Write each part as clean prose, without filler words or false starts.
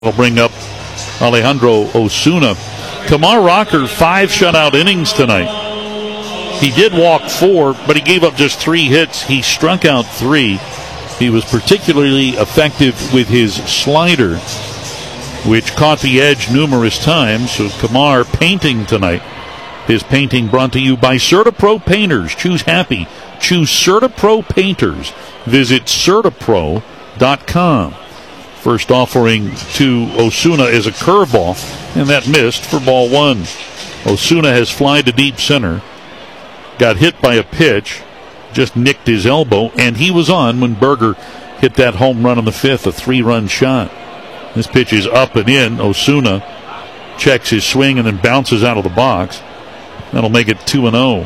We'll bring up Alejandro Osuna. Kamar Rocker, 5 shutout innings tonight. He did walk 4, but he gave up just 3 hits. He struck out 3. He was particularly effective with his slider, which caught the edge numerous times. So Kamar painting tonight. His painting brought to you by CertaPro Painters. Choose happy. Choose CertaPro Painters. Visit CertaPro.com. First offering to Osuna is a curveball, and that missed for ball 1. Osuna has fly to deep center. Got hit by a pitch, just nicked his elbow, and he was on when Berger hit that home run in the 5th, a 3-run shot. This pitch is up and in. Osuna checks his swing and then bounces out of the box. That'll make it 2-0.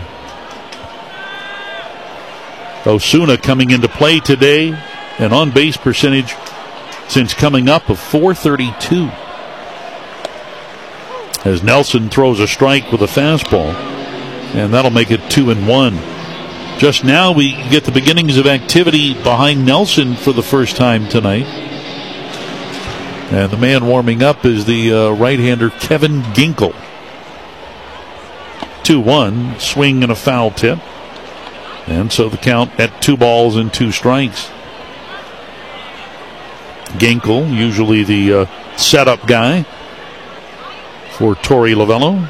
Osuna coming into play today, an on-base percentage since coming up of .432. As Nelson throws a strike with a fastball, and that'll make it 2-1. Just now we get the beginnings of activity behind Nelson for the first time tonight. And the man warming up is the right-hander Kevin Ginkel. 2-1, swing and a foul tip. And so the count at 2 balls and 2 strikes. Ginkel, usually the setup guy for Torey Lovullo.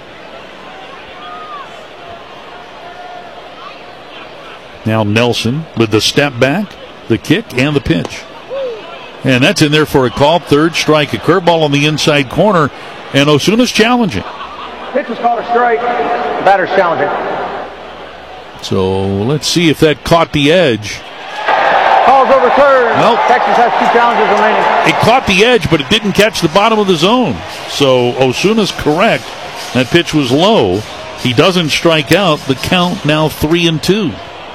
Now Nelson with the step back, the kick, and the pitch. And that's in there for a call. 3rd strike, a curveball on the inside corner, and Osuna's challenging. Pitch was called a strike. Batter's challenging. So let's see if that caught the edge. Calls overturned. Nope. Texas has 2 challenges remaining. It caught the edge, but it didn't catch the bottom of the zone. So Osuna's correct. That pitch was low. He doesn't strike out. The count now 3-2.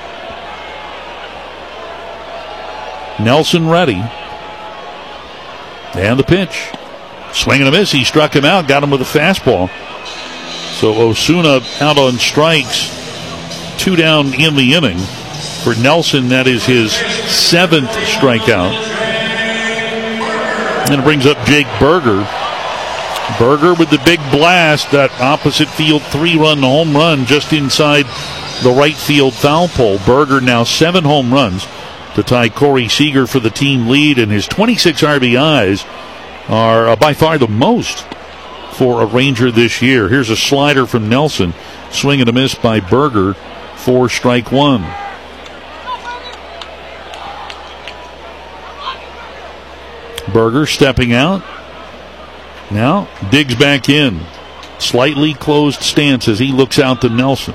Nelson ready. And the pitch. Swing and a miss. He struck him out. Got him with a fastball. So Osuna out on strikes. 2 down in the inning. For Nelson, that is his 7th strikeout. And it brings up Jake Berger. Berger with the big blast. That opposite field 3-run home run just inside the right field foul pole. Berger now 7 home runs to tie Corey Seager for the team lead, and his 26 RBIs are by far the most for a Ranger this year. Here's a slider from Nelson. Swing and a miss by Berger for strike 1. Berger stepping out. Now digs back in. Slightly closed stance as he looks out to Nelson.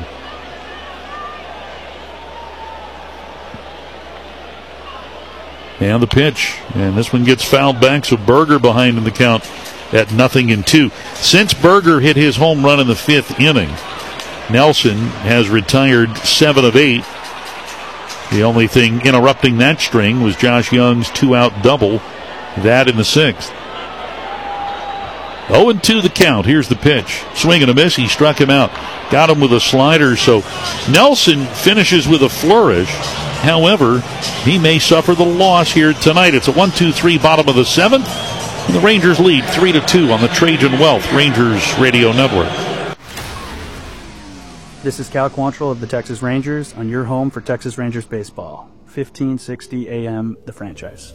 And the pitch. And this one gets fouled back, so Berger behind in the count at 0-2. Since Berger hit his home run in the 5th inning, Nelson has retired 7 of 8. The only thing interrupting that string was Josh Young's 2-out double. That in the 6th. 0-2 the count. Here's the pitch. Swing and a miss. He struck him out. Got him with a slider. So Nelson finishes with a flourish. However, he may suffer the loss here tonight. It's a 1-2-3 bottom of the 7th. And the Rangers lead 3-2 on the Trajan Wealth Rangers Radio Network. This is Cal Quantrill of the Texas Rangers on your home for Texas Rangers baseball. 1560 AM, The Franchise.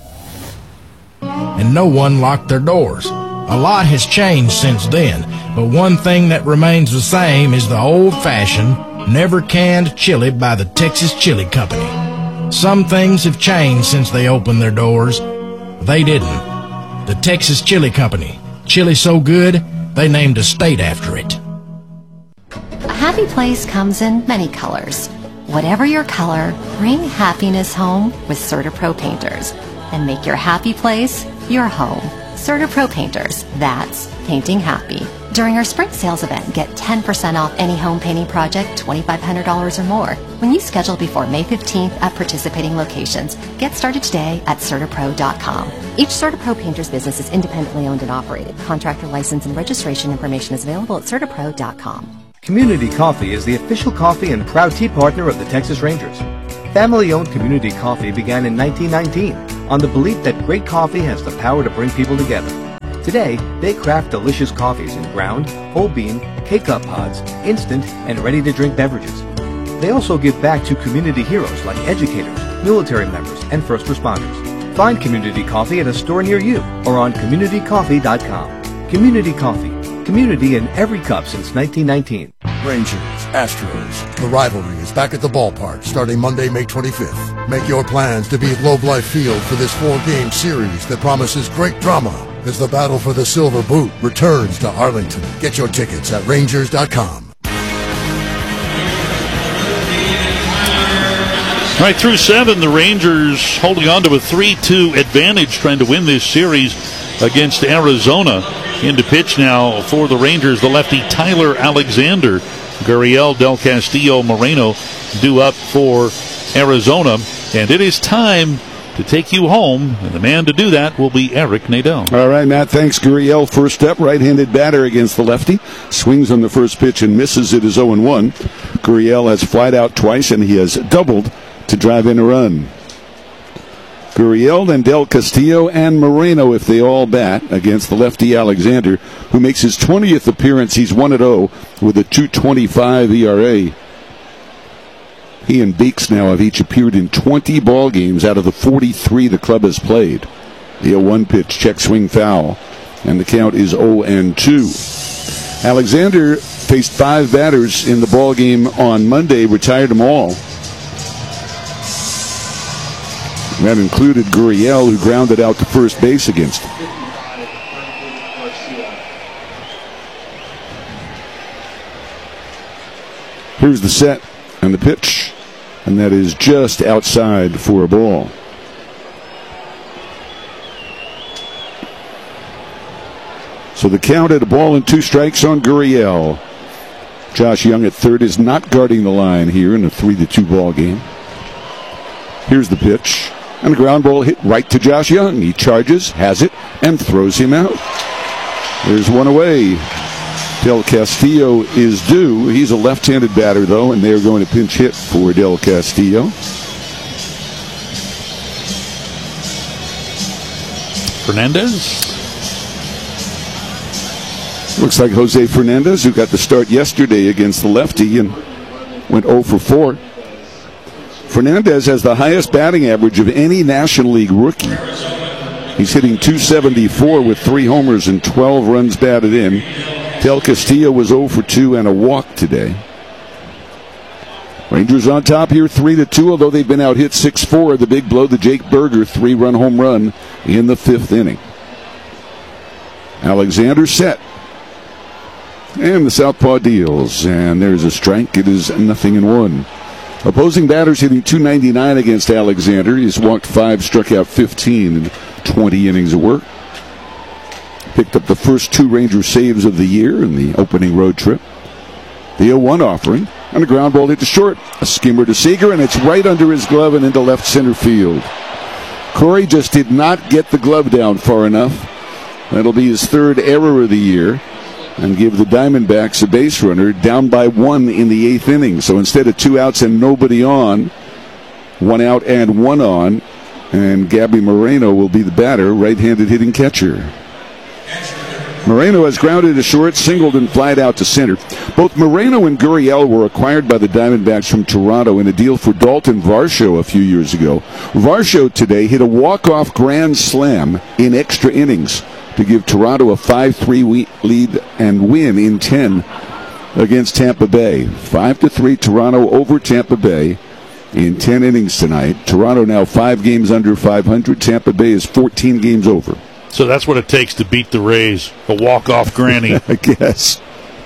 And no one locked their doors. A lot has changed since then, but one thing that remains the same is the old-fashioned, never-canned chili by the Texas Chili Company. Some things have changed since they opened their doors. They didn't. The Texas Chili Company. Chili so good, they named a state after it. A happy place comes in many colors. Whatever your color, bring happiness home with CertaPro Painters and make your happy place your home. CertaPro Painters, that's painting happy. During our spring sales event, get 10% off any home painting project, $2,500 or more. When you schedule before May 15th at participating locations, get started today at CertaPro.com. Each CertaPro Painters business is independently owned and operated. Contractor license and registration information is available at CertaPro.com. Community Coffee is the official coffee and proud tea partner of the Texas Rangers. Family-owned Community Coffee began in 1919 on the belief that great coffee has the power to bring people together. Today, they craft delicious coffees in ground, whole bean, K-Cup pods, instant, and ready-to-drink beverages. They also give back to community heroes like educators, military members, and first responders. Find Community Coffee at a store near you or on communitycoffee.com. Community Coffee. Community in every cup since 1919. Rangers, Astros. The rivalry is back at the ballpark starting Monday, May 25th. Make your plans to be at Globe Life Field for this 4-game series that promises great drama as the battle for the Silver Boot returns to Arlington. Get your tickets at Rangers.com. All right, through 7, the Rangers holding on to a 3-2 advantage, trying to win this series against Arizona. Into pitch now for the Rangers, the lefty Tyler Alexander. Gurriel, Del Castillo, Moreno due up for Arizona. And it is time to take you home, and the man to do that will be Eric Nadel. All right, Matt, thanks. Gurriel, first up, right-handed batter against the lefty. Swings on the first pitch and misses. It is 0-1. Gurriel has flied out twice, and he has doubled to drive in a run. Gurriel, then Del Castillo, and Moreno, if they all bat, against the lefty Alexander, who makes his 20th appearance. He's 1-0 with a 2.25 ERA. He and Beeks now have each appeared in 20 ball games out of the 43 the club has played. The 0-1 pitch, check swing foul, and the count is 0-2. Alexander faced 5 batters in the ball game on Monday, retired them all. That included Gurriel, who grounded out to first base against him. Here's the set and the pitch, and that is just outside for a ball. So the count at a ball and 2 strikes on Gurriel. Josh Young at third is not guarding the line here in a 3-2 ball game. Here's the pitch. And a ground ball hit right to Josh Young. He charges, has it, and throws him out. There's one away. Del Castillo is due. He's a left-handed batter, though, and they're going to pinch hit for Del Castillo. Fernandez. Looks like Jose Fernandez, who got the start yesterday against the lefty and went 0 for 4. Fernandez has the highest batting average of any National League rookie. He's hitting .274 with 3 homers and 12 runs batted in. Del Castillo was 0 for 2 and a walk today. Rangers on top here 3-2, although they've been out hit 6-4. The big blow, the Jake Berger 3-run home run in the 5th inning. Alexander set. And the southpaw deals. And there's a strike. It is 0-1. Opposing batters hitting .299 against Alexander. He's walked 5, struck out 15 in 20 innings of work. Picked up the first 2 Ranger saves of the year in the opening road trip. The 0-1 offering, and a ground ball hit to short. A skimmer to Seager, and it's right under his glove and into left center field. Corey just did not get the glove down far enough. That'll be his 3rd error of the year, and give the Diamondbacks a base runner, down by 1 in the 8th inning. So instead of 2 outs and nobody on, 1 out and 1 on, and Gabby Moreno will be the batter, right-handed hitting catcher. Moreno has grounded to short, singled, and flied out to center. Both Moreno and Gurriel were acquired by the Diamondbacks from Toronto in a deal for Dalton Varsho a few years ago. Varsho today hit a walk-off grand slam in extra innings to give Toronto a 5-3 lead and win in 10 against Tampa Bay. 5-3 Toronto over Tampa Bay in 10 innings tonight. Toronto now 5 games under 500. Tampa Bay is 14 games over. So that's what it takes to beat the Rays, a walk-off granny. I guess.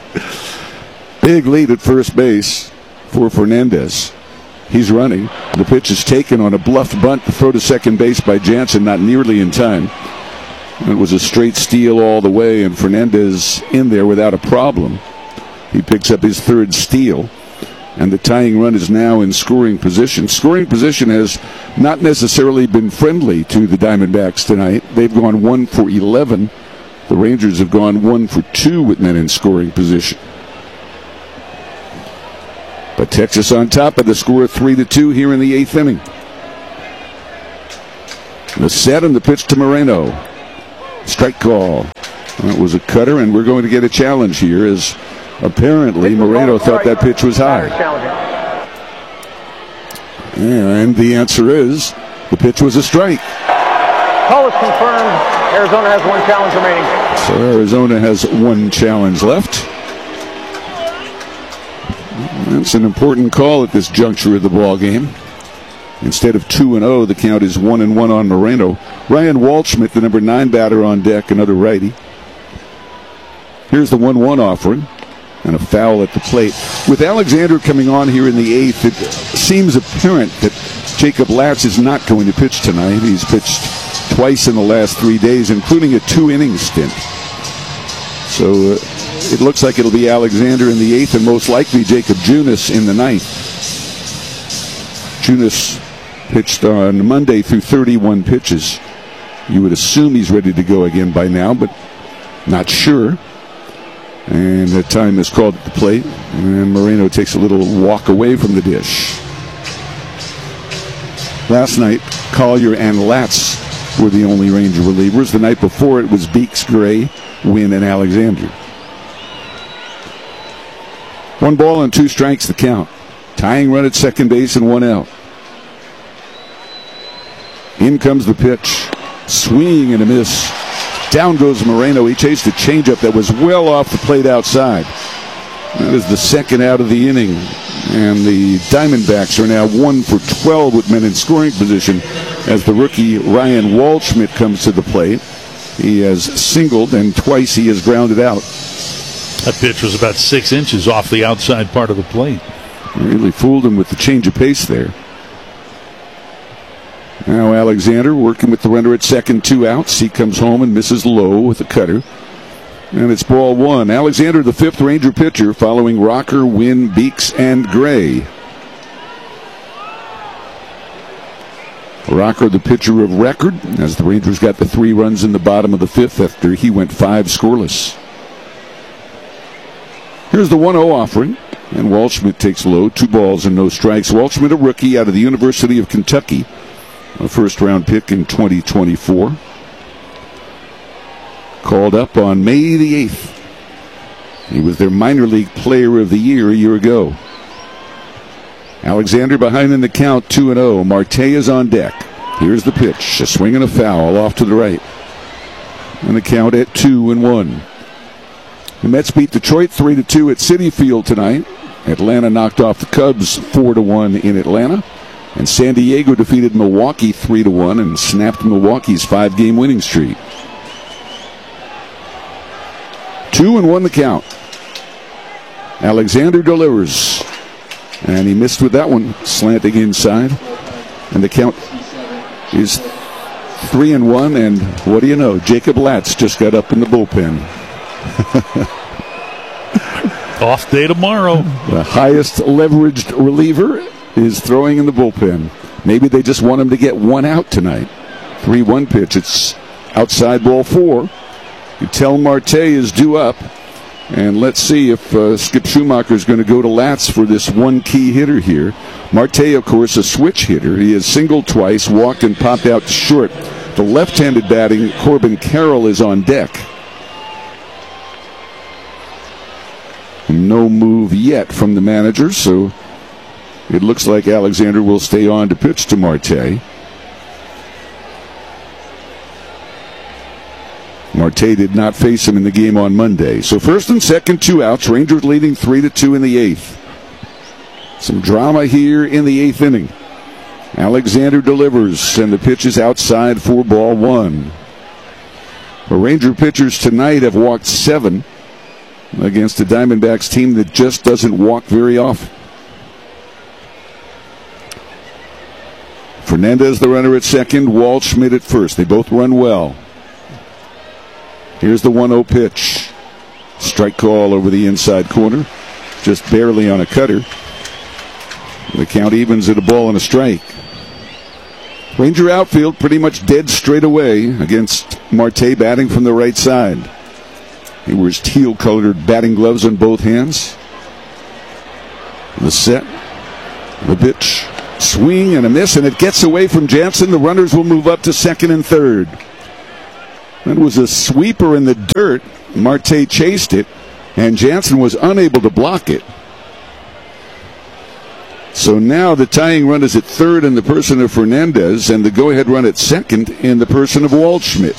Big lead at first base for Fernandez. He's running. The pitch is taken on a bluffed bunt to throw to second base by Jansen, not nearly in time. It was a straight steal all the way, and Fernandez in there without a problem. He picks up his 3rd steal, and the tying run is now in scoring position. Scoring position has not necessarily been friendly to the Diamondbacks tonight. They've gone 1 for 11. The Rangers have gone 1 for 2 with men in scoring position. But Texas on top of the score 3-2 here in the 8th inning. The set and the pitch to Moreno. Strike call. That was a cutter, and we're going to get a challenge here as apparently Moreno thought that pitch was high. And the answer is the pitch was a strike. Call is confirmed. Arizona has one challenge remaining. So Arizona has one challenge left. That's an important call at this juncture of the ball game. Instead of 2-0, the count is 1-1 on Moreno. Ryan Waldschmidt, the number 9 batter on deck, another righty. Here's the 1-1 offering, and a foul at the plate. With Alexander coming on here in the 8th, it seems apparent that Jacob Latz is not going to pitch tonight. He's pitched twice in the last 3 days, including a 2-inning stint. So it looks like it'll be Alexander in the 8th and most likely Jacob Junis in the 9th. Junis pitched on Monday through 31 pitches. You would assume he's ready to go again by now, but not sure. And the time is called at the plate, and Moreno takes a little walk away from the dish. Last night, Collier and Latz were the only Ranger relievers. The night before, it was Beeks, Gray, Wynn, and Alexander. 1 ball and 2 strikes the count. Tying run at second base and 1 out. In comes the pitch. Swing and a miss. Down goes Moreno. He chased a changeup that was well off the plate outside. That is the second out of the inning. And the Diamondbacks are now 1 for 12 with men in scoring position as the rookie Ryan Waldschmidt comes to the plate. He has singled and twice he has grounded out. That pitch was about 6 inches off the outside part of the plate. Really fooled him with the change of pace there. Now Alexander working with the runner at second, 2 outs. He comes home and misses low with a cutter. And it's ball 1. Alexander, the 5th Ranger pitcher, following Rocker, Wynn, Beeks, and Gray. Rocker, the pitcher of record, as the Rangers got the 3 runs in the bottom of the 5th after he went 5 scoreless. Here's the 1-0 offering, and Waldschmidt takes low, 2 balls and no strikes. Waldschmidt, a rookie out of the University of Kentucky, a first-round pick in 2024. Called up on May the 8th. He was their minor league player of the year a year ago. Alexander behind in the count, 2-0. Marte is on deck. Here's the pitch. A swing and a foul off to the right. And the count at 2-1. The Mets beat Detroit 3-2 at Citi Field tonight. Atlanta knocked off the Cubs 4-1 in Atlanta. And San Diego defeated Milwaukee 3-1 and snapped Milwaukee's 5-game winning streak. 2-1 the count. Alexander delivers. And he missed with that one, slanting inside. And the count is 3-1. And what do you know? Jacob Latz just got up in the bullpen. Off day tomorrow. The highest leveraged reliever is throwing in the bullpen. Maybe they just want him to get 1 out tonight. 3-1 pitch. It's outside ball 4. You tell Marte is due up. And let's see if Skip Schumacher is going to go to Latz for this one key hitter here. Marte, of course, a switch hitter. He has singled twice, walked and popped out to short. The left-handed batting, Corbin Carroll, is on deck. No move yet from the manager, so it looks like Alexander will stay on to pitch to Marte. Marte did not face him in the game on Monday. So first and second, 2 outs. Rangers leading 3-2 in the 8th. Some drama here in the 8th inning. Alexander delivers, and the pitch is outside for ball 1. The Ranger pitchers tonight have walked 7 against a Diamondbacks team that just doesn't walk very often. Fernandez, the runner at second. Waldschmidt at first. They both run well. Here's the 1-0 pitch. Strike call over the inside corner. Just barely on a cutter. The count evens at a ball and a strike. Ranger outfield pretty much dead straight away against Marte batting from the right side. He wears teal-colored batting gloves on both hands. The set. The pitch. Swing and a miss, and it gets away from Jansen. The runners will move up to second and third. It was a sweeper in the dirt. Marte chased it, and Jansen was unable to block it. So now the tying run is at third in the person of Fernandez, and the go-ahead run at second in the person of Waldschmidt.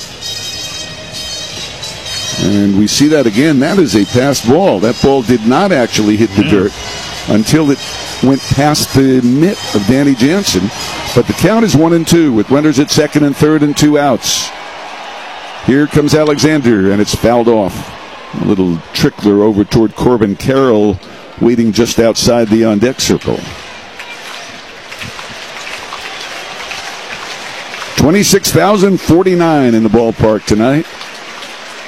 And we see that again. That is a passed ball. That ball did not actually hit the dirt until it went past the mitt of Danny Jansen. But the count is 1-2 with runners at second and third and 2 outs. Here comes Alexander, and it's fouled off. A little trickler over toward Corbin Carroll, waiting just outside the on-deck circle. 26,049 in the ballpark tonight.